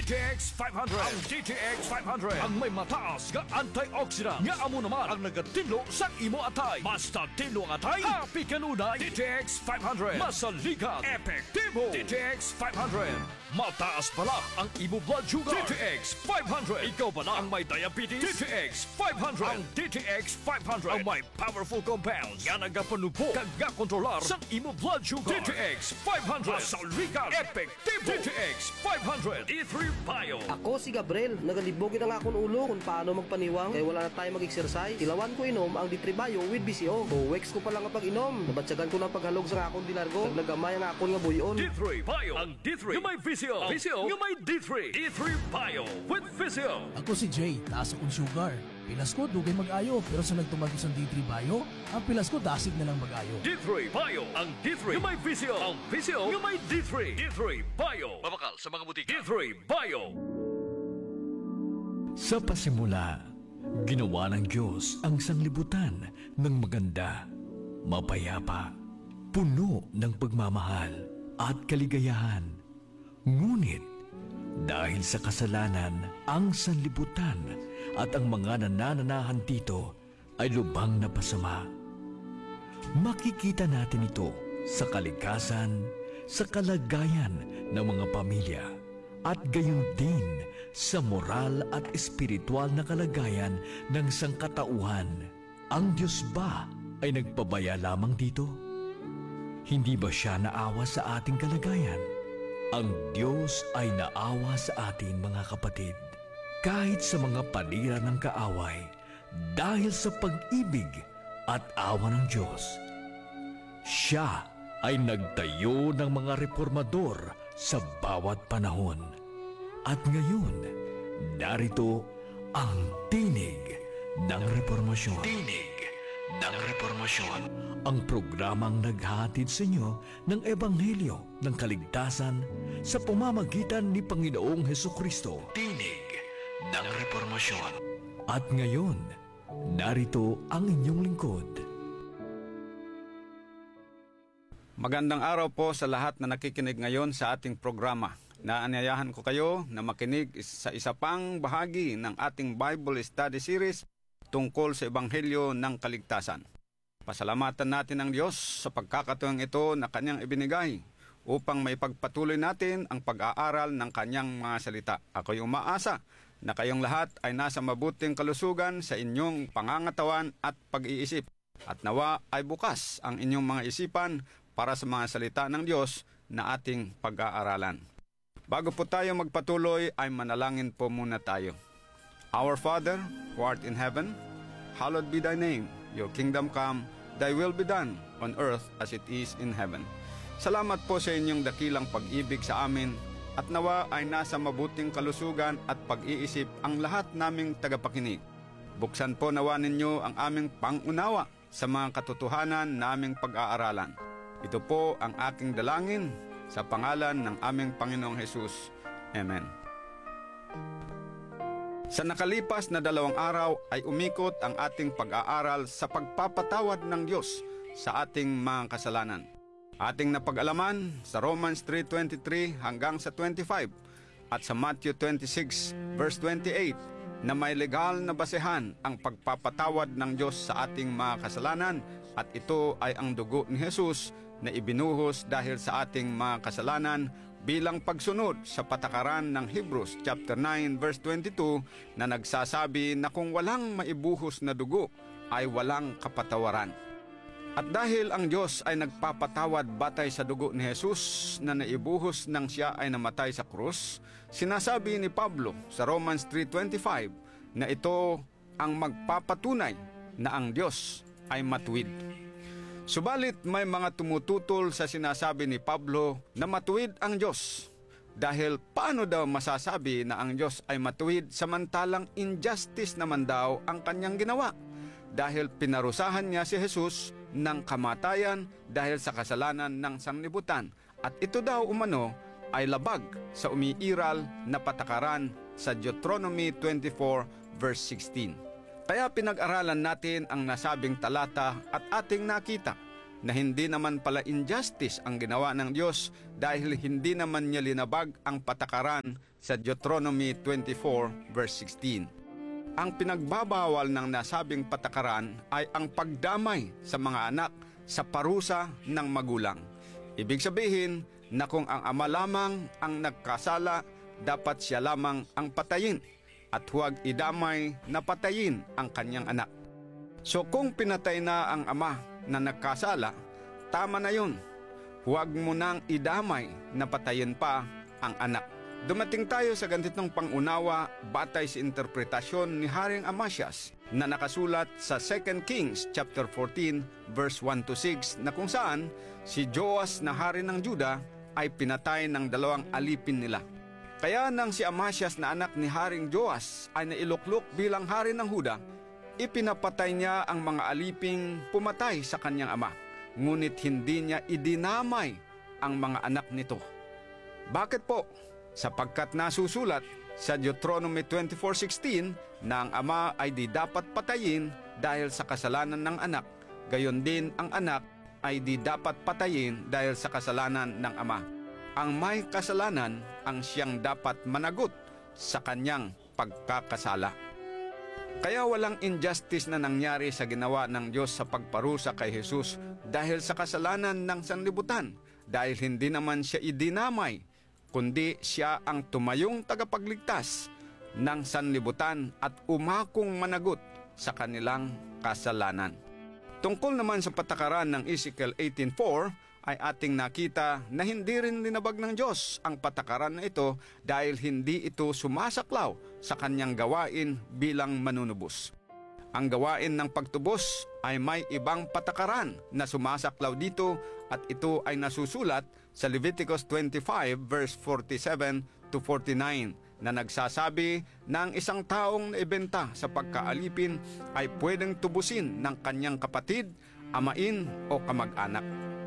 DTX 500. Ang DTX 500 ang may mataas nga antioxidant nga amo naman ang nagatinlo sa imo atay. Basta tinlo ang atay, happy kanunay. DTX 500 masaligat, epektibo. DTX 500 mataas pala ang imo blood sugar. DTX 500. Ikaw pala ang may diabetes. DTX 500. Ang DTX 500 ang may powerful compounds nga nagapanupo kag nga kontrolar sa imo blood sugar. DTX 500 masaligat, epektibo. DTX 500 E3 Bio. Ako si Gabriel, nagalibogin ang akong ulo kung paano magpaniwang kaya wala na tayo mag-exercise. Tilawan ko inom ang D3 Bio with BCO. Weeks ko pa lang ang pag-inom. Nabatsagan ko ng paghalog sa akong dilargo. Naglagamay ang akong nga buyon. D3 Bio. Ang D3 yung may VCO. VCO yung may D3. D3 Bio with VCO. Ako si Jay, taas akong sugar. Pilas ko, dugay mag-ayo. Pero sa nagtumagos ang D3 Bio, ang pilas ko dasig na lang mag-ayo. D3 Bio. Ang D3 yung may VCO. Ang VCO yung may D3. D3 Bio. Mabakal sa mga butika. D3 Bio. Sa pasimula, ginawa ng Diyos ang sanglibutan ng maganda, mapayapa, puno ng pagmamahal at kaligayahan. Ngunit, dahil sa kasalanan, ang sanlibutan at ang mga nanananahan dito ay lubhang napasama. Makikita natin ito sa kalikasan, sa kalagayan ng mga pamilya, at gayon din sa moral at espiritual na kalagayan ng sangkatauhan. Ang Diyos ba ay nagpabaya lamang dito? Hindi ba siya naawa sa ating kalagayan? Ang Diyos ay naawa sa atin, mga kapatid, kahit sa mga panira ng kaaway, dahil sa pag-ibig at awa ng Diyos. Siya ay nagtayo ng mga reformador sa bawat panahon. At ngayon, narito ang Tinig ng Reformasyon. Tinig ng Reformasyon. Ang programang naghahatid sa inyo ng Ebanghelyo ng Kaligtasan sa pamamagitan ni Panginoong Hesukristo. Tinig ng Reformasyon. At ngayon, narito ang inyong lingkod. Magandang araw po sa lahat na nakikinig ngayon sa ating programa. Naanyayahan ko kayo na makinig sa isa pang bahagi ng ating Bible Study Series tungkol sa Ebanghelyo ng Kaligtasan. Pasalamatan natin ang Diyos sa pagkakataong ito na Kanyang ibinigay upang may pagpatuloy natin ang pag-aaral ng Kanyang mga salita. Ako'y umaasa na kayong lahat ay nasa mabuting kalusugan sa inyong pangangatawan at pag-iisip. At nawa ay bukas ang inyong mga isipan para sa mga salita ng Diyos na ating pag-aaralan. Bago po tayo magpatuloy ay manalangin po muna tayo. Our Father, who art in heaven, hallowed be thy name. Your kingdom come, thy will be done on earth as it is in heaven. Salamat po sa inyong dakilang pag-ibig sa amin at nawa ay nasa mabuting kalusugan at pag-iisip ang lahat naming tagapakinig. Buksan po nawa ninyo ang aming pangunawa sa mga katotohanan naming pag-aaralan. Ito po ang aking dalangin sa pangalan ng aming Panginoong Hesus. Amen. Sa nakalipas na 2 araw ay umikot ang ating pag-aaral sa pagpapatawad ng Diyos sa ating mga kasalanan. Ating napag-alaman sa Romans 3:23 hanggang sa 25 at sa Matthew 26 verse 28 na may legal na basehan ang pagpapatawad ng Diyos sa ating mga kasalanan at ito ay ang dugo ni Jesus na ibinuhos dahil sa ating mga kasalanan bilang pagsunod sa patakaran ng Hebrews chapter 9 verse 22 na nagsasabi na kung walang maibuhos na dugo ay walang kapatawaran. At dahil ang Diyos ay nagpapatawad batay sa dugo ni Jesus na naibuhos nang siya ay namatay sa krus, sinasabi ni Pablo sa Romans 3:25 na ito ang magpapatunay na ang Diyos ay matuwid. Subalit may mga tumututol sa sinasabi ni Pablo na matuwid ang Diyos. Dahil paano daw masasabi na ang Diyos ay matuwid samantalang injustice naman daw ang kanyang ginawa? Dahil pinarusahan niya si Jesus ng kamatayan dahil sa kasalanan ng sanglibutan. At ito daw umano ay labag sa umiiral na patakaran sa Deuteronomy 24 verse 16. Kaya pinag-aralan natin ang nasabing talata at ating nakita na hindi naman pala injustice ang ginawa ng Diyos dahil hindi naman niya linabag ang patakaran sa Deuteronomy 24 verse 16. Ang pinagbabawal ng nasabing patakaran ay ang pagdamay sa mga anak sa parusa ng magulang. Ibig sabihin na kung ang ama lamang ang nagkasala, dapat siya lamang ang patayin at huwag idamay na patayin ang kanyang anak. So kung pinatay na ang ama na nagkasala, tama na yun. Huwag mo nang idamay na patayin pa ang anak. Dumating tayo sa ganitong pangunawa batay sa interpretasyon ni Haring Amasias na nakasulat sa 2 Kings chapter 14 verse 1 to 6 na kung saan si Joas na hari ng Juda ay pinatay ng 2 alipin nila. Kaya nang si Amasias na anak ni Haring Joas ay nailuklok bilang hari ng Huda, ipinapatay niya ang mga aliping pumatay sa kanyang ama, ngunit hindi niya idinamay ang mga anak nito. Bakit po? Sapagkat nasusulat sa Deuteronomy 24:16 na ang ama ay di dapat patayin dahil sa kasalanan ng anak, gayon din ang anak ay di dapat patayin dahil sa kasalanan ng ama. Ang may kasalanan ang siyang dapat managot sa kanyang pagkakasala. Kaya walang injustice na nangyari sa ginawa ng Diyos sa pagparusa kay Jesus dahil sa kasalanan ng sanlibutan, dahil hindi naman siya idinamay, kundi siya ang tumayong tagapagligtas ng sanlibutan at umakong managot sa kanilang kasalanan. Tungkol naman sa patakaran ng Ezekiel 18:4, ay ating nakita na hindi rin linabag ng Diyos ang patakaran na ito dahil hindi ito sumasaklaw sa kanyang gawain bilang manunubos. Ang gawain ng pagtubos ay may ibang patakaran na sumasaklaw dito at ito ay nasusulat sa Leviticus 25 verse 47 to 49 na nagsasabi na ang isang taong naibenta sa pagkaalipin ay pwedeng tubusin ng kanyang kapatid, amain o kamag-anak.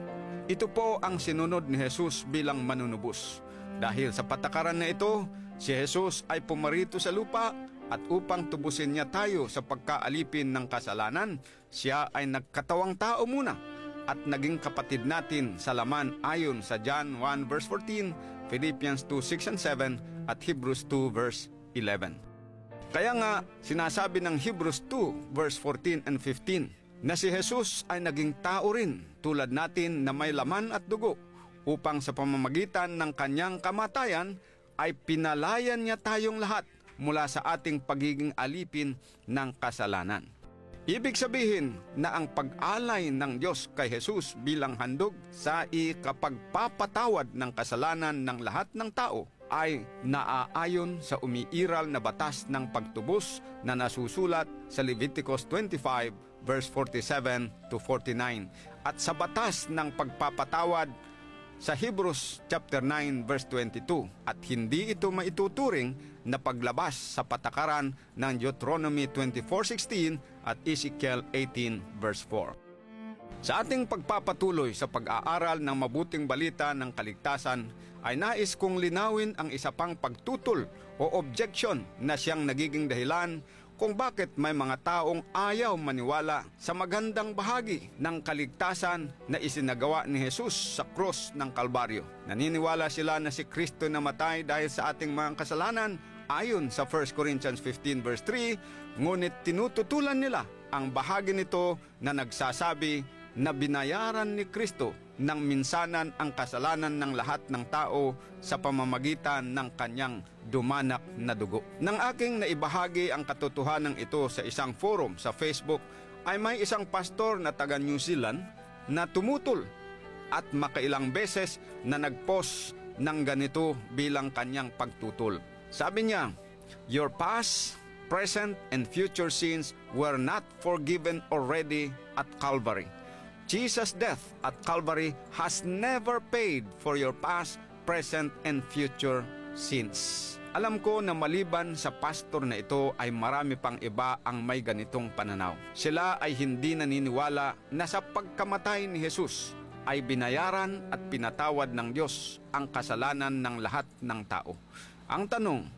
Ito po ang sinunod ni Jesus bilang manunubos. Dahil sa patakaran na ito, si Jesus ay pumarito sa lupa at upang tubusin niya tayo sa pagkaalipin ng kasalanan, siya ay nagkatawang tao muna at naging kapatid natin sa laman ayon sa John 1 verse 14, Philippians 2:6 and 7 at Hebrews 2 verse 11. Kaya nga sinasabi ng Hebrews 2 verse 14 and 15 na si Jesus ay naging tao rin tulad natin na may laman at dugo upang sa pamamagitan ng kanyang kamatayan ay pinalayan niya tayong lahat mula sa ating pagiging alipin ng kasalanan. Ibig sabihin na ang pag-alay ng Diyos kay Jesus bilang handog sa ikapagpapatawad ng kasalanan ng lahat ng tao ay naaayon sa umiiral na batas ng pagtubos na nasusulat sa Leviticus 25 verse 47 to 49 at sa batas ng pagpapatawad sa Hebrews chapter 9 verse 22 at hindi ito maituturing na paglabas sa patakaran ng Deuteronomy 24:16 at Ezekiel 18 verse 4. Sa ating pagpapatuloy sa pag-aaral ng mabuting balita ng kaligtasan ay nais kong linawin ang isa pang pagtutol o objection na siyang nagiging dahilan kung bakit may mga taong ayaw maniwala sa magandang bahagi ng kaligtasan na isinagawa ni Jesus sa krus ng Kalbaryo. Naniniwala sila na si Kristo namatay dahil sa ating mga kasalanan ayon sa 1 Corinthians 15 verse 3, ngunit tinututulan nila ang bahagi nito na nagsasabi na binayaran ni Kristo ng minsanan ang kasalanan ng lahat ng tao sa pamamagitan ng kanyang dumanak na dugo. Nang aking naibahagi ang katotohanan ito sa isang forum sa Facebook, ay may isang pastor na taga New Zealand na tumutol at makailang beses na nagpost ng ganito bilang kanyang pagtutol. Sabi niya, "Your past, present, and future sins were not forgiven already at Calvary. Jesus' death at Calvary has never paid for your past, present, and future sins." Alam ko na maliban sa pastor na ito ay marami pang iba ang may ganitong pananaw. Sila ay hindi naniniwala na sa pagkamatay ni Jesus ay binayaran at pinatawad ng Diyos ang kasalanan ng lahat ng tao. Ang tanong,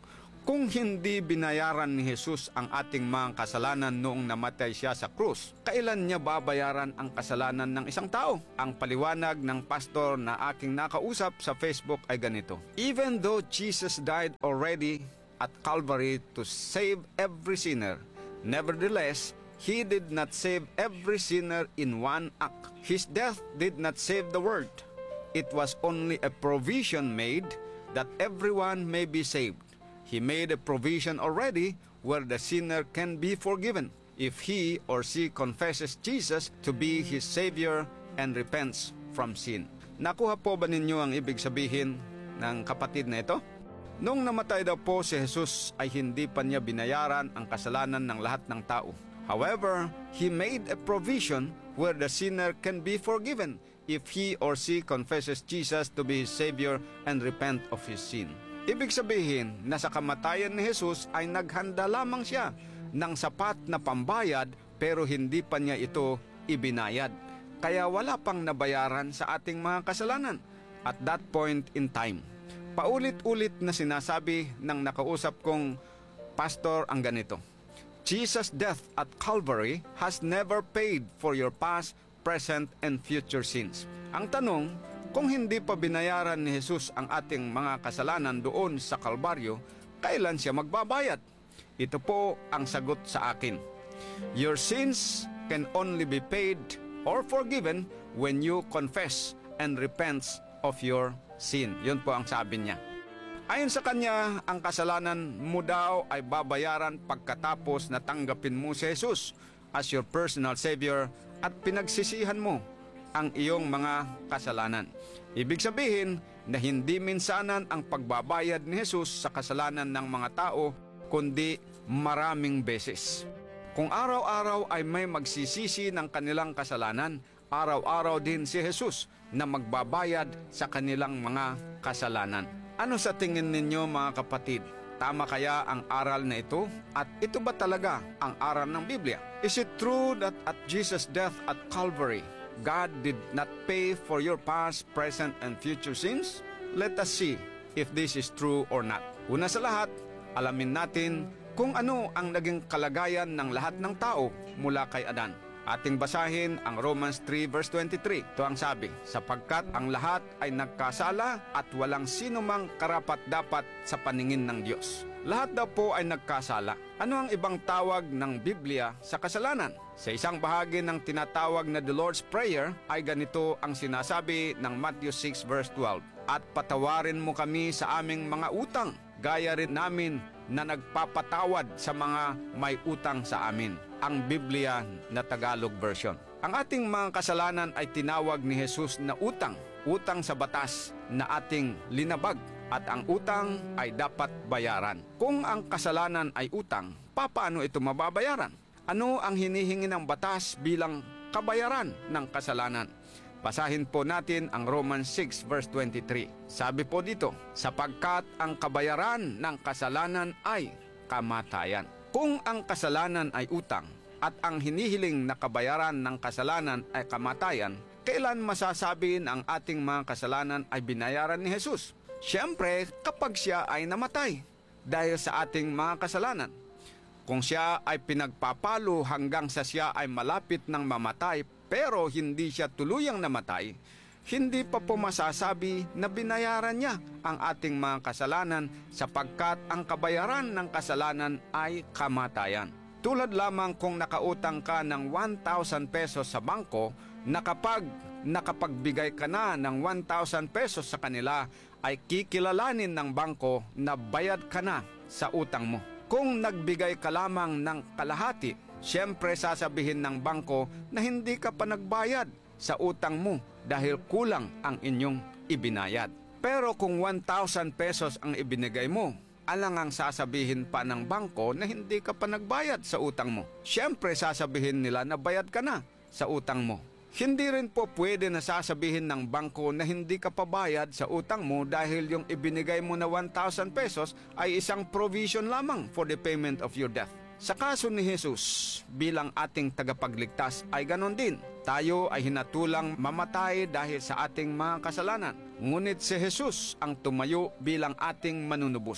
Kung hindi binayaran ni Jesus ang ating mga kasalanan noong namatay siya sa krus, kailan niya babayaran ang kasalanan ng isang tao? Ang paliwanag ng pastor na aking nakausap sa Facebook ay ganito: Even though Jesus died already at Calvary to save every sinner, nevertheless, He did not save every sinner in one act. His death did not save the world. It was only a provision made that everyone may be saved. He made a provision already where the sinner can be forgiven if he or she confesses Jesus to be his Savior and repents from sin. Nakuha po ba ninyo ang ibig sabihin ng kapatid na ito? Nung namatay daw po si Jesus ay hindi pa niya binayaran ang kasalanan ng lahat ng tao. However, He made a provision where the sinner can be forgiven if he or she confesses Jesus to be his Savior and repent of his sin. Ibig sabihin na sa kamatayan ni Jesus ay naghanda lamang siya ng sapat na pambayad pero hindi pa niya ito ibinayad. Kaya wala pang nabayaran sa ating mga kasalanan at that point in time. Paulit-ulit na sinasabi ng nakausap kong pastor ang ganito: Jesus' death at Calvary has never paid for your past, present, and future sins. Ang tanong, kung hindi pa binayaran ni Jesus ang ating mga kasalanan doon sa Kalbaryo, kailan siya magbabayad? Ito po ang sagot sa akin. Your sins can only be paid or forgiven when you confess and repent of your sin. Yun po ang sabi niya. Ayon sa kanya, ang kasalanan mo daw ay babayaran pagkatapos na tanggapin mo si Jesus as your personal Savior at pinagsisihan mo ang iyong mga kasalanan. Ibig sabihin na hindi minsanan ang pagbabayad ni Jesus sa kasalanan ng mga tao, kundi maraming beses. Kung araw-araw ay may magsisisi ng kanilang kasalanan, araw-araw din si Jesus na magbabayad sa kanilang mga kasalanan. Ano sa tingin ninyo mga kapatid? Tama kaya ang aral na ito? At ito ba talaga ang aral ng Biblia? Is it true that at Jesus' death at Calvary, God did not pay for your past, present, and future sins? Let us see if this is true or not. Una sa lahat, alamin natin kung ano ang naging kalagayan ng lahat ng tao mula kay Adan. Ating basahin ang Romans 3 verse 23. Ito ang sabi, sapagkat ang lahat ay nagkasala at walang sinumang karapat-dapat sa paningin ng Diyos. Lahat daw po ay nagkasala. Ano ang ibang tawag ng Biblia sa kasalanan? Sa isang bahagi ng tinatawag na the Lord's Prayer ay ganito ang sinasabi ng Matthew 6 verse 12. At patawarin mo kami sa aming mga utang, gaya rin namin na nagpapatawad sa mga may utang sa amin. Ang Biblia na Tagalog version. Ang ating mga kasalanan ay tinawag ni Jesus na utang. Utang sa batas na ating linabag. At ang utang ay dapat bayaran. Kung ang kasalanan ay utang, paano ito mababayaran? Ano ang hinihingi ng batas bilang kabayaran ng kasalanan? Basahin po natin ang Romans 6 verse 23. Sabi po dito, sapagkat ang kabayaran ng kasalanan ay kamatayan. Kung ang kasalanan ay utang at ang hinihiling na kabayaran ng kasalanan ay kamatayan, kailan masasabi ang ating mga kasalanan ay binayaran ni Jesus? Siyempre, kapag siya ay namatay dahil sa ating mga kasalanan. Kung siya ay pinagpapalo hanggang sa siya ay malapit ng mamatay pero hindi siya tuluyang namatay, hindi pa po masasabi na binayaran niya ang ating mga kasalanan sapagkat ang kabayaran ng kasalanan ay kamatayan. Tulad lamang kung nakautang ka ng 1,000 pesos sa bangko na kapag nakapagbigay ka na ng 1,000 pesos sa kanila ay kikilalanin ng bangko na bayad ka na sa utang mo. Kung nagbigay ka lamang ng kalahati, siyempre sasabihin ng bangko na hindi ka pa nagbayad sa utang mo dahil kulang ang inyong ibinayad. Pero kung 1,000 pesos ang ibinigay mo, alang ang sasabihin pa ng bangko na hindi ka pa nagbayad sa utang mo. Siyempre sasabihin nila na bayad ka na sa utang mo. Hindi rin po pwede na sasabihin ng bangko na hindi ka pa bayad sa utang mo dahil yung ibinigay mo na 1,000 pesos ay isang provision lamang for the payment of your debt. Sa kaso ni Jesus bilang ating tagapagligtas ay ganon din. Tayo ay hinatulang mamatay dahil sa ating mga kasalanan. Ngunit si Jesus ang tumayo bilang ating manunubos.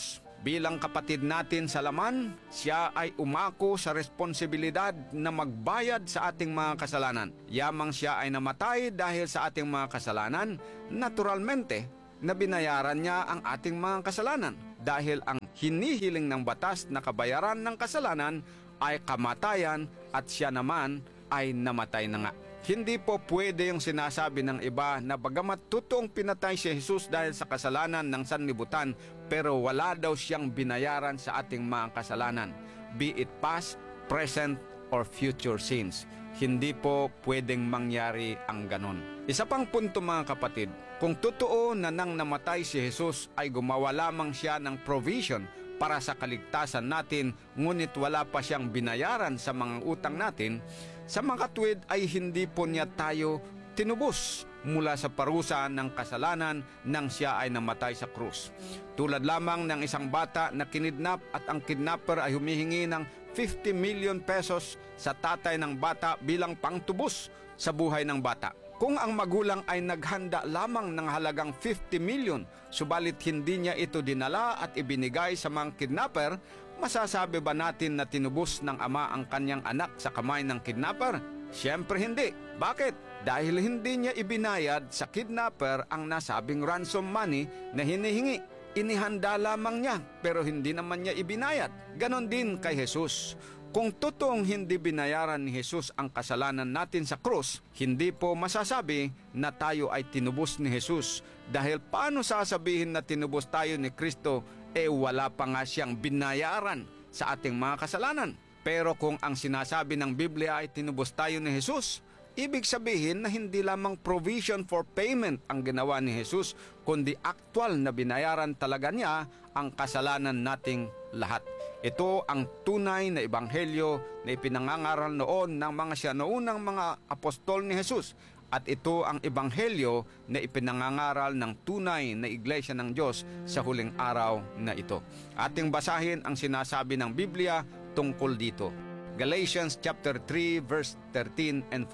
Bilang kapatid natin sa laman, siya ay umako sa responsibilidad na magbayad sa ating mga kasalanan. Yamang siya ay namatay dahil sa ating mga kasalanan, naturalmente, na binayaran niya ang ating mga kasalanan. Dahil ang hinihiling ng batas na kabayaran ng kasalanan ay kamatayan at siya naman ay namatay na nga. Hindi po pwede yung sinasabi ng iba na bagamat totoong pinatay si Jesus dahil sa kasalanan ng sanlibutan, pero wala daw siyang binayaran sa ating mga kasalanan, be it past, present, or future sins. Hindi po pwedeng mangyari ang ganon. Isa pang punto mga kapatid, kung totoo na nang namatay si Jesus ay gumawa lamang siya ng provision para sa kaligtasan natin, ngunit wala pa siyang binayaran sa mga utang natin, sa mga katuwid ay hindi po niya tayo tinubos mula sa parusa ng kasalanan nang siya ay namatay sa krus. Tulad lamang ng isang bata na kinidnap at ang kidnapper ay humihingi ng 50 million pesos sa tatay ng bata bilang pangtubos sa buhay ng bata. Kung ang magulang ay naghanda lamang ng halagang 50 million, subalit hindi niya ito dinala at ibinigay sa mga kidnapper, masasabi ba natin na tinubos ng ama ang kanyang anak sa kamay ng kidnapper? Siyempre hindi. Bakit? Dahil hindi niya ibinayad sa kidnapper ang nasabing ransom money na hinihingi. Inihanda lamang niya pero hindi naman niya ibinayad. Ganon din kay Jesus. Kung totoong hindi binayaran ni Jesus ang kasalanan natin sa krus, hindi po masasabi na tayo ay tinubos ni Jesus. Dahil paano sasabihin na tinubos tayo ni Kristo, wala pa nga siyang binayaran sa ating mga kasalanan. Pero kung ang sinasabi ng Biblia ay tinubos tayo ni Jesus, ibig sabihin na hindi lamang provision for payment ang ginawa ni Jesus, kundi aktual na binayaran talaga niya ang kasalanan nating lahat. Ito ang tunay na ebanghelyo na ipinangangaral noon ng mga sinaunang mga apostol ni Jesus. At ito ang ebanghelyo na ipinangangaral ng tunay na iglesia ng Diyos sa huling araw na ito. Ating basahin ang sinasabi ng Biblia tungkol dito. Galatians chapter 3 verse 13 and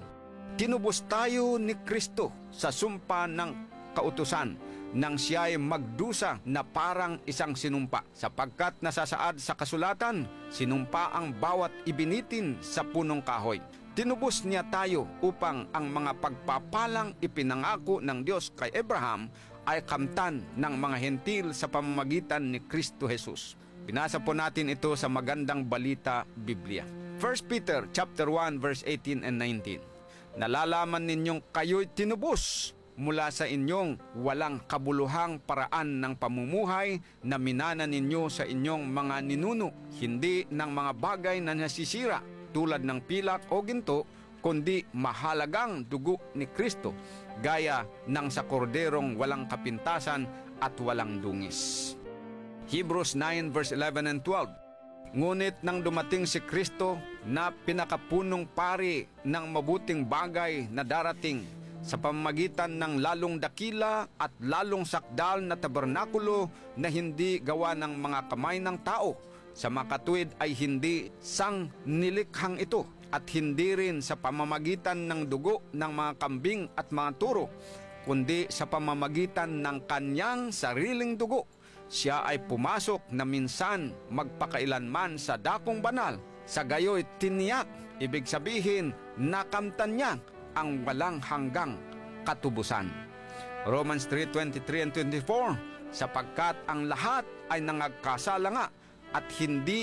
14. Tinubos tayo ni Kristo sa sumpa ng kautusan nang siya ay magdusa na parang isang sinumpa, sapagkat nasasaad sa kasulatan, sinumpa ang bawat ibinitin sa punong kahoy. Tinubos niya tayo upang ang mga pagpapalang ipinangako ng Diyos kay Abraham ay kamtan ng mga hentil sa pamamagitan ni Kristo Jesus. Binasa po natin ito sa Magandang Balita Biblia. 1 Peter chapter 1 verse 18 and 19. Nalalaman ninyong kayo'y tinubos mula sa inyong walang kabuluhang paraan ng pamumuhay na minana ninyo sa inyong mga ninuno, hindi ng mga bagay na nasisira tulad ng pilak o ginto, kundi mahalagang dugo ni Kristo, gaya ng sa korderong walang kapintasan at walang dungis. Hebrews 9 verse 11 and 12. Ngunit nang dumating si Kristo na pinakapunong pari ng mabuting bagay na darating, sa pamamagitan ng lalong dakila at lalong sakdal na tabernakulo na hindi gawa ng mga kamay ng tao, sa makatuwid ay hindi sang nilikhang ito at hindi rin sa pamamagitan ng dugo ng mga kambing at mga turo, kundi sa pamamagitan ng kanyang sariling dugo. Siya ay pumasok na minsan magpakailanman sa dakong banal, sa gayo'y tiniyak, ibig sabihin nakamtan niya ang walang hanggang katubusan. Romans 3:23 and 24. Sapagkat ang lahat ay nangagkasala nga at hindi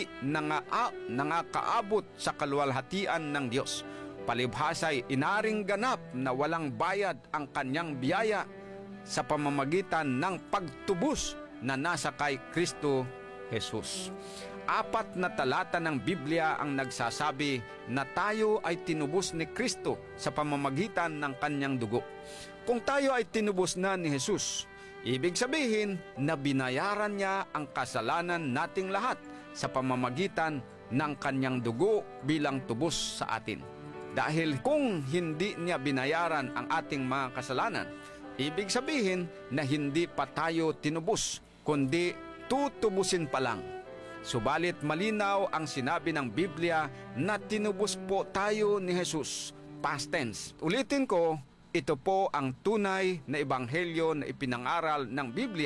nangakaabot sa kaluwalhatian ng Diyos. Palibhasa'y inaring ganap na walang bayad ang kanyang biyaya sa pamamagitan ng pagtubos na nasa kay Kristo Jesus. 4 na talata ng Biblia ang nagsasabi na tayo ay tinubos ni Kristo sa pamamagitan ng kanyang dugo. Kung tayo ay tinubos na ni Jesus, ibig sabihin na binayaran niya ang kasalanan nating lahat sa pamamagitan ng kanyang dugo bilang tubos sa atin. Dahil kung hindi niya binayaran ang ating mga kasalanan, ibig sabihin na hindi pa tayo tinubos, kundi tutubusin pa lang. Subalit malinaw ang sinabi ng Biblia na tinubos po tayo ni Jesus, past tense. Ulitin ko, ito po ang tunay na ebanghelyo na ipinangaral ng Biblia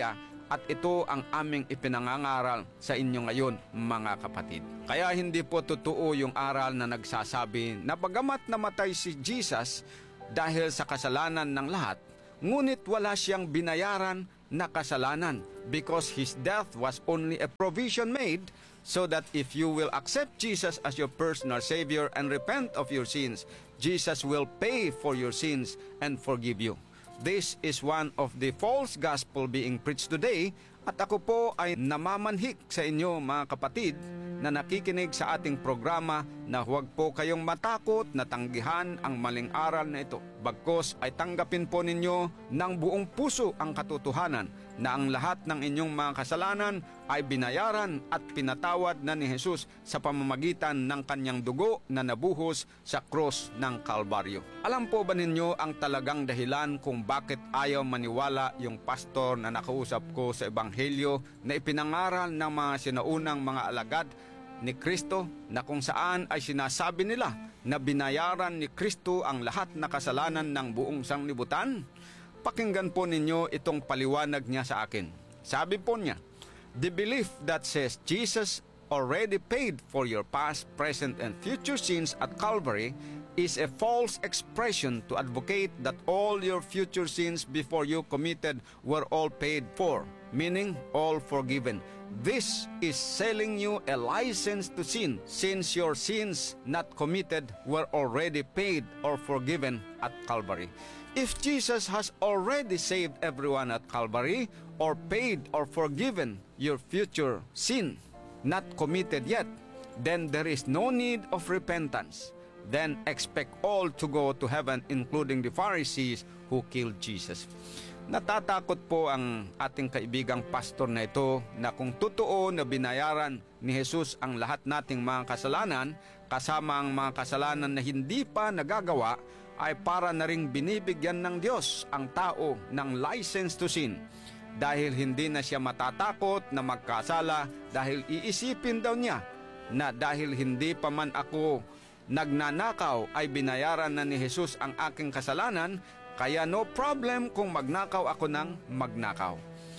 At ito ang aming ipinangangaral sa inyo ngayon, mga kapatid. Kaya hindi po totoo yung aral na nagsasabi na bagamat namatay si Jesus dahil sa kasalanan ng lahat, ngunit wala siyang binayaran na kasalanan because His death was only a provision made so that if you will accept Jesus as your personal Savior and repent of your sins, Jesus will pay for your sins and forgive you. This is one of the false gospel being preached today, at ako po ay namamanhik sa inyo, mga kapatid, na nakikinig sa ating programa na huwag po kayong matakot na tanggihan ang maling aral na ito. Bagkus ay tanggapin po ninyo ng buong puso ang katotohanan na ang lahat ng inyong mga kasalanan ay binayaran at pinatawad na ni Jesus sa pamamagitan ng kanyang dugo na nabuhos sa krus ng Kalbaryo. Alam po ba ninyo ang talagang dahilan kung bakit ayaw maniwala yung pastor na nakausap ko sa Ebanghelyo na ipinangaral ng mga sinaunang mga alagad ni Kristo, na kung saan ay sinasabi nila na binayaran ni Kristo ang lahat na kasalanan ng buong sanglibutan? Pakinggan po ninyo itong paliwanag niya sa akin. Sabi po niya, the belief that says Jesus already paid for your past, present, and future sins at Calvary is a false expression to advocate that all your future sins before you committed were all paid for, meaning all forgiven. This is selling you a license to sin, since your sins not committed were already paid or forgiven at Calvary. If Jesus has already saved everyone at Calvary, or paid or forgiven your future sin not committed yet, then there is no need of repentance. Then expect all to go to heaven, including the Pharisees who killed Jesus. Natatakot po ang ating kaibigang pastor na ito na kung totoo na binayaran ni Jesus ang lahat nating mga kasalanan, kasama ang mga kasalanan na hindi pa nagagawa, ay para na ring binibigyan ng Diyos ang tao ng license to sin. Dahil hindi na siya matatakot na magkasala dahil iisipin daw niya na dahil hindi pa man ako nagnanakaw ay binayaran na ni Jesus ang aking kasalanan, kaya no problem kung magnakaw ako ng magnakaw.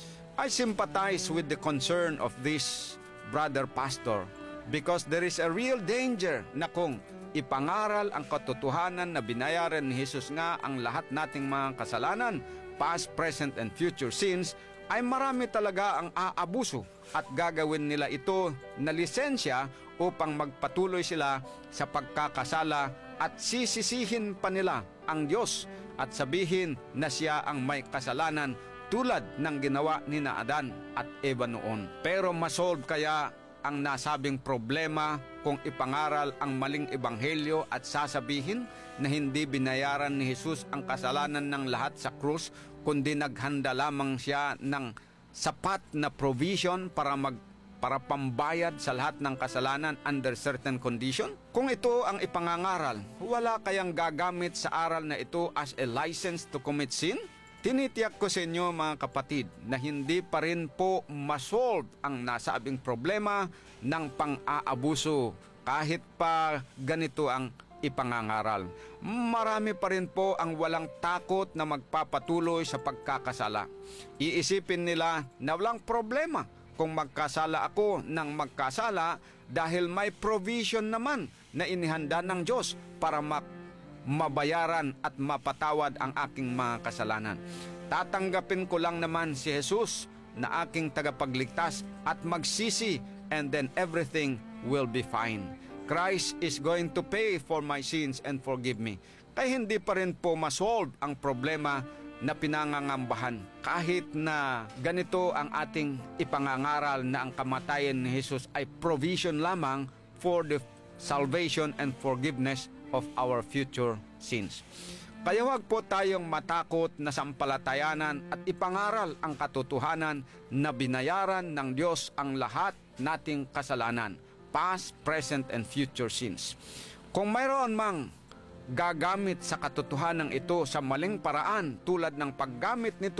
I sympathize with the concern of this brother pastor because there is a real danger na kung ipangaral ang katotohanan na binayaran ni Jesus nga ang lahat nating mga kasalanan, past, present, and future sins, ay marami talaga ang aabuso at gagawin nila ito na lisensya upang magpatuloy sila sa pagkakasala at sisisihin pa nila ang Diyos at sabihin na siya ang may kasalanan tulad ng ginawa ni Adan at Eva noon. Pero masolve kaya ang nasabing problema kung ipangaral ang maling ebanghelyo at sasabihin na hindi binayaran ni Jesus ang kasalanan ng lahat sa krus, kundi naghanda lamang siya ng sapat na provision para pambayad sa lahat ng kasalanan under certain condition? Kung ito ang ipangangaral, wala kayang gagamit sa aral na ito as a license to commit sin? Tinitiyak ko sa inyo, mga kapatid, na hindi pa rin po masolve ang nasabing problema ng pang-aabuso kahit pa ganito ang ipangangaral. Marami pa rin po ang walang takot na magpapatuloy sa pagkakasala. Iisipin nila na walang problema kung magkasala ako ng magkasala dahil may provision naman na inihanda ng Diyos para mabayaran at mapatawad ang aking mga kasalanan. Tatanggapin ko lang naman si Jesus na aking tagapagligtas at magsisi, and then everything will be fine. Christ is going to pay for my sins and forgive me. Kaya hindi pa rin po masolve ang problema na pinangangambahan. Kahit na ganito ang ating ipangangaral na ang kamatayan ni Jesus ay provision lamang for the salvation and forgiveness of our future sins. Kaya huwag po tayong matakot na sampalatayanan at ipangaral ang katotohanan na binayaran ng Diyos ang lahat nating kasalanan, past, present, and future sins. Kung mayroon mang gagamit sa katotohanan ito sa maling paraan tulad ng paggamit nito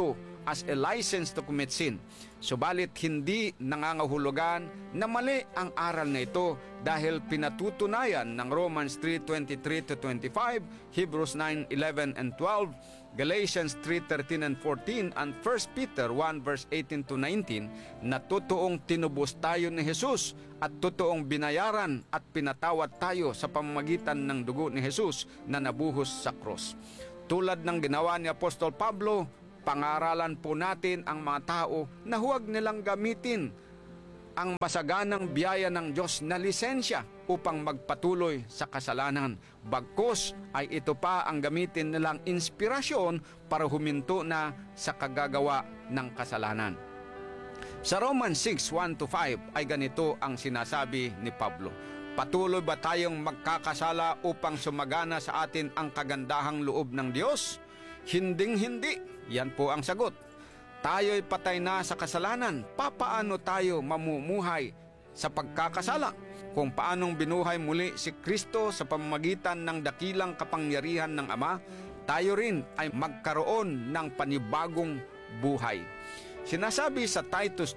as a license to commit sin. Subalit hindi nangangahulugan na mali ang aral na ito dahil pinatutunayan ng Romans 3:23-25, Hebrews 9:11 and 12, Galatians 3:13 and 14, and 1 Peter 1:18-19 na totoong tinubos tayo ni Jesus at totoong binayaran at pinatawad tayo sa pamamagitan ng dugo ni Jesus na nabuhos sa krus. Tulad ng ginawa ni Apostol Pablo, pangaralan po natin ang mga tao na huwag nilang gamitin ang masaganang biyaya ng Diyos na lisensya upang magpatuloy sa kasalanan. Bagkus ay ito pa ang gamitin nilang inspirasyon para huminto na sa kagagawa ng kasalanan. Sa Romans 6:1-5 ay ganito ang sinasabi ni Pablo, patuloy ba tayong magkakasala upang sumagana sa atin ang kagandahang loob ng Diyos? Hinding-hindi. Yan po ang sagot. Tayo'y patay na sa kasalanan. Papaano tayo mamumuhay sa pagkakasala? Kung paanong binuhay muli si Kristo sa pamamagitan ng dakilang kapangyarihan ng Ama, tayo rin ay magkaroon ng panibagong buhay. Sinasabi sa Titus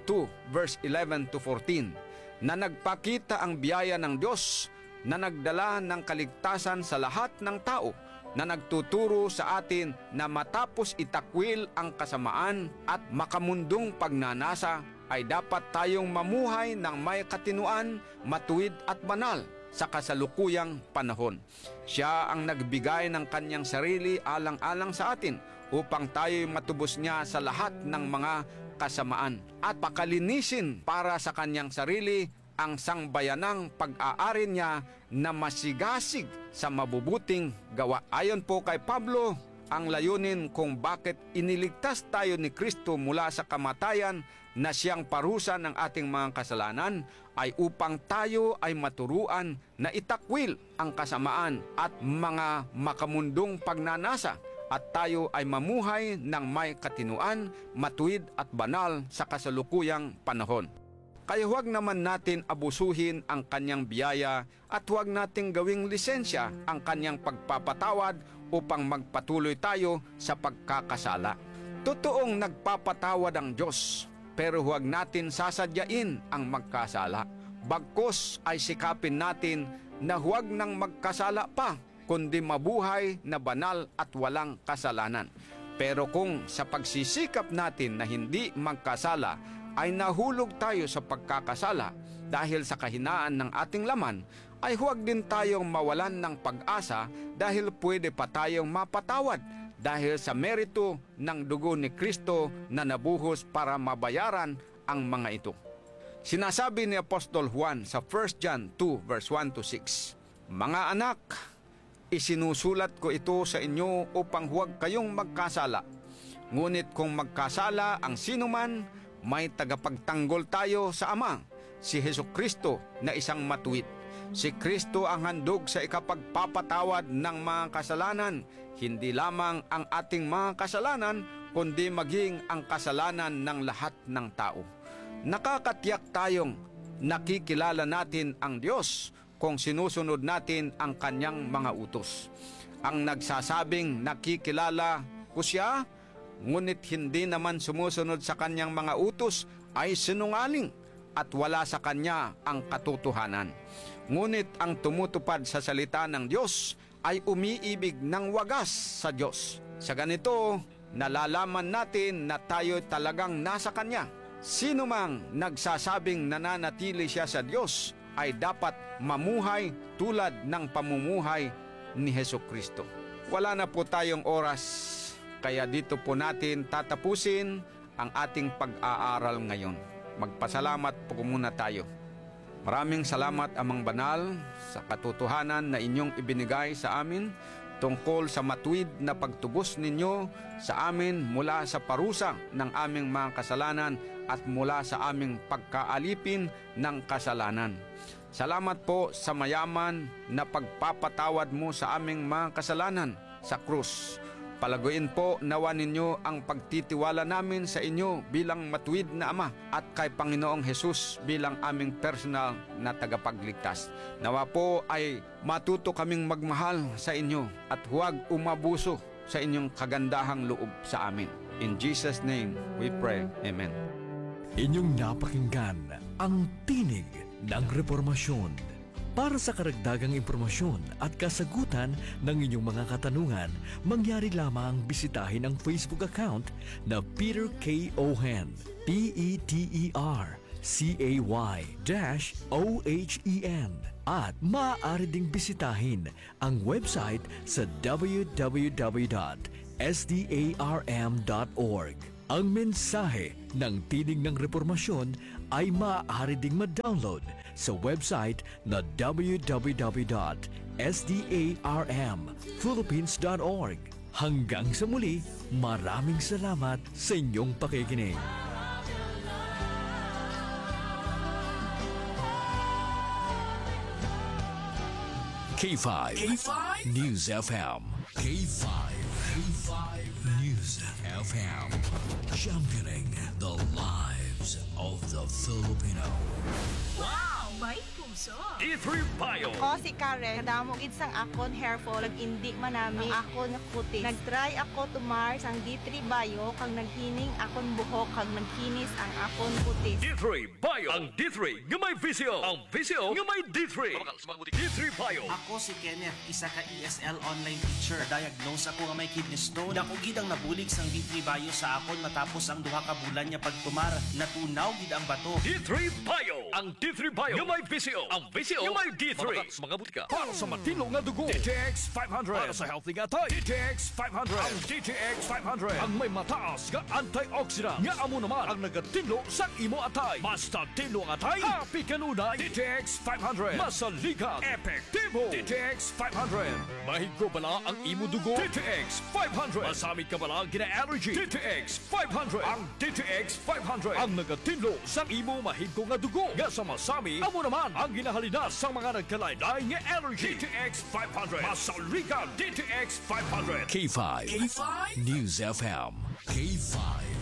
2:11-14 na nagpakita ang biyaya ng Diyos na nagdala ng kaligtasan sa lahat ng tao, na nagtuturo sa atin na matapos itakwil ang kasamaan at makamundong pagnanasa ay dapat tayong mamuhay ng may katinuan, matuwid at banal sa kasalukuyang panahon. Siya ang nagbigay ng kanyang sarili alang-alang sa atin upang tayo'y matubos niya sa lahat ng mga kasamaan at pakalinisin para sa kanyang sarili ang sangbayanang pag-aari niya na masigasig sa mabubuting gawa. Ayon po kay Pablo, ang layunin kung bakit iniligtas tayo ni Kristo mula sa kamatayan na siyang parusa ng ating mga kasalanan ay upang tayo ay maturuan na itakwil ang kasamaan at mga makamundong pagnanasa at tayo ay mamuhay ng may katinuan, matuwid at banal sa kasalukuyang panahon. Kaya huwag naman natin abusuhin ang kanyang biyaya at huwag nating gawing lisensya ang kanyang pagpapatawad upang magpatuloy tayo sa pagkakasala. Totoong nagpapatawad ang Diyos, pero huwag natin sasadyain ang magkasala. Bagkus ay sikapin natin na huwag nang magkasala pa, kundi mabuhay na banal at walang kasalanan. Pero kung sa pagsisikap natin na hindi magkasala, ay nahulog tayo sa pagkakasala dahil sa kahinaan ng ating laman, ay huwag din tayong mawalan ng pag-asa dahil pwede pa tayong mapatawad dahil sa merito ng dugo ni Kristo na nabuhos para mabayaran ang mga ito. Sinasabi ni Apostol Juan sa 1 John 2:1-6, Mga anak, isinusulat ko ito sa inyo upang huwag kayong magkasala. Ngunit kung magkasala ang sinuman, may tagapagtanggol tayo sa Ama, si Hesukristo na isang matuwid. Si Kristo ang handog sa ikapagpapatawad ng mga kasalanan, hindi lamang ang ating mga kasalanan, kundi maging ang kasalanan ng lahat ng tao. Nakakatiyak tayong nakikilala natin ang Diyos kung sinusunod natin ang kanyang mga utos. Ang nagsasabing nakikilala ko siya, ngunit hindi naman sumusunod sa kanyang mga utos ay sinungaling at wala sa kanya ang katotohanan. Ngunit ang tumutupad sa salita ng Diyos ay umiibig ng wagas sa Diyos. Sa ganito, nalalaman natin na tayo talagang nasa kanya. Sino mang nagsasabing nananatili siya sa Diyos ay dapat mamuhay tulad ng pamumuhay ni Hesukristo. Wala na po tayong oras, kaya dito po natin tatapusin ang ating pag-aaral ngayon. Magpasalamat po muna tayo. Maraming salamat, Amang Banal, sa katotohanan na inyong ibinigay sa amin tungkol sa matuwid na pagtubos ninyo sa amin mula sa parusa ng aming mga kasalanan at mula sa aming pagkaalipin ng kasalanan. Salamat po sa mayaman na pagpapatawad mo sa aming mga kasalanan sa krus. Palaguin po nawa ninyo ang pagtitiwala namin sa inyo bilang matuwid na Ama at kay Panginoong Hesus bilang aming personal na tagapagligtas. Nawa po ay matuto kaming magmahal sa inyo at huwag umabuso sa inyong kagandahang loob sa amin. In Jesus' name we pray. Amen. Inyong napakinggan ang Tinig ng Reformasyon. Para sa karagdagang impormasyon at kasagutan ng inyong mga katanungan, mangyari lamang bisitahin ang Facebook account na Peter K. Ohen, PETERCAY-OHEN. At maaari ding bisitahin ang website sa www.sdarm.org. Ang mensahe ng Tinig ng Reformasyon ay maaari ding ma-download sa website na www.sdarmphilippines.org. Hanggang sa muli, maraming salamat sa inyong pakikinig. K5 News FM. K5 News FM. Championing the lives of the Filipino. Wow! May puso! D3 Bio. Ako si Karen, kadamo gid sang akon hair fall, indi man nami ang akon kutis. Nagtry ako tumar sang D3 Bio kang naghining akon buhok kang nagkinis ang akon kutis. D3 Bio. Ang D3 nga may visyo. Ang visyo nga may D3. D3 Bio. Ako si Kenneth, isa ka ESL online teacher. Diagnose ako nga may kidney stone. Ako gid ang nabulig sang D3 Bio sa akon matapos ang duha ka bulan niya pagtumar. Natunaw gid ang bato. D3 Bio. Ang D3 Bio nga may visyo. Ang visyo nga may D3. Mga butika. Para sa matino nga dugo. DTX 500. Para sa healthy nga tayo. DTX 500. Ang DTX 500. Ang may mataas nga antioxidant. Nga amo naman ang nagatinlo sa imo atay. Basta tinlo ang atay. Happy kanunay. DTX 500. Masaligan. Epektibo. DTX 500. Mahigko bala ang imo dugo. DTX 500. Masami ka bala gina-allergy. DTX 500. Ang DTX 500. Ang nagatinlo sa imo mahigko nga dugo. Nga sa masami, amo naman ang ginahalina sa mga nagkalaylay nga allergy. DTX 500. Masaligan. DTX 500. K5 News FM. K5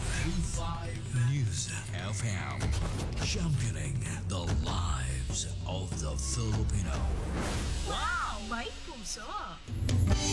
News FM. Championing the lives of the Filipino. Wow! May puso!